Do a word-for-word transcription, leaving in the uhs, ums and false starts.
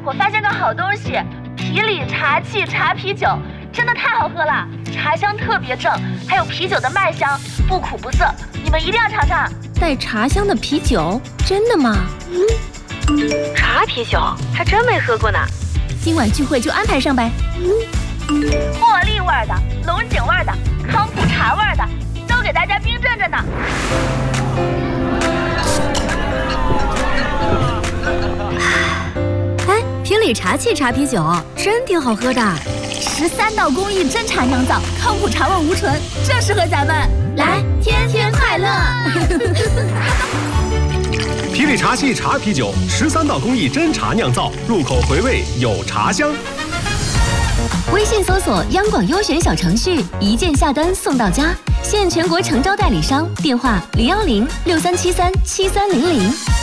我发现个好东西，皮里茶气茶啤酒，真的太好喝了，茶香特别正，还有啤酒的麦香，不苦不涩，你们一定要尝尝。 带茶香的啤酒，真的吗？ 嗯，茶啤酒还真没喝过呢。 今晚聚会就安排上呗。 茉莉味的、龙井味的、康普茶味的，都给大家冰镇着呢。 哎，皮里茶气茶啤酒真挺好喝的，十三道工艺真茶酿造，康普茶味无醇，正适合咱们。来，天天快乐！ 皮里茶气茶啤酒，十三道工艺真茶酿造，入口回味有茶香。 微信搜索央广优选小程序，一键下单送到家，现全国诚招代理商，电话零幺零六三七三七三零零。